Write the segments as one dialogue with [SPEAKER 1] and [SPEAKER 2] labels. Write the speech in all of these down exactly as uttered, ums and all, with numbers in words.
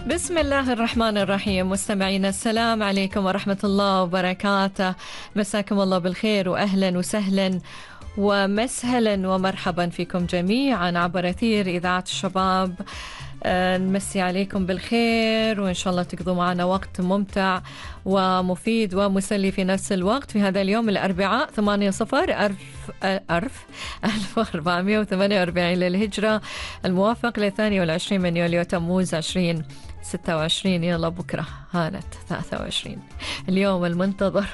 [SPEAKER 1] بسم الله الرحمن الرحيم. مستمعينا السلام عليكم ورحمة الله وبركاته. مساكم الله بالخير وأهلا وسهلا ومسهلا ومرحبا فيكم جميعا عبر أثير إذاعة الشباب. آه، نمسي عليكم بالخير وإن شاء الله تقضوا معنا وقت ممتع ومفيد ومسلي في نفس الوقت في هذا اليوم الأربعاء ثمانية صفر ألف ألف ألف وأربعمائة وثمانية وأربعين للهجرة، الموافق للثاني والعشرين من يوليو تموز عشرين ستة وعشرين. يلا بكرة هانت ثلاثة وعشرين، اليوم المنتظر.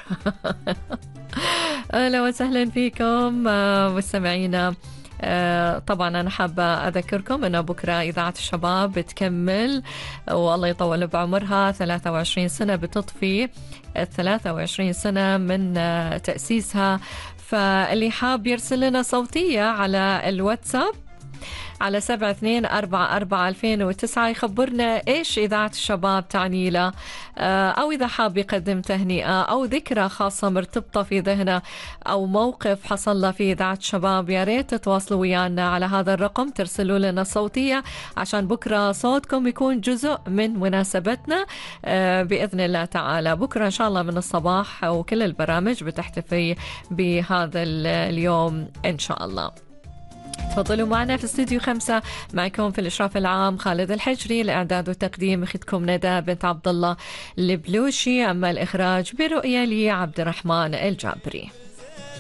[SPEAKER 1] أهلا وسهلا فيكم مستمعينا. آه طبعا أنا حابة أذكركم أن بكرة إذاعة الشباب بتكمل والله يطول بعمرها ثلاثة وعشرين سنة، بتطفي ثلاثة وعشرين سنة من آه تأسيسها. فاللي حاب يرسل لنا صوتية على الواتساب على سبعة اثنين أربعة أربعة ألفين وتسعة يخبرنا إيش إذاعة الشباب تعني له، أو إذا حاب يقدم تهنئة أو ذكرى خاصة مرتبطة في ذهنه أو موقف حصل له في إذاعة الشباب، يا ريت تتواصلوا ويانا على هذا الرقم، ترسلوا لنا صوتية عشان بكرة صوتكم يكون جزء من مناسبتنا بإذن الله تعالى. بكرة إن شاء الله من الصباح وكل البرامج بتحتفي بهذا اليوم إن شاء الله. تفضلوا معنا في استوديو خمسة، معكم في الإشراف العام خالد الحجري، الإعداد والتقديم أختكم ندى بنت عبد الله البلوشي، أما الإخراج برؤية لي عبد الرحمن الجابري.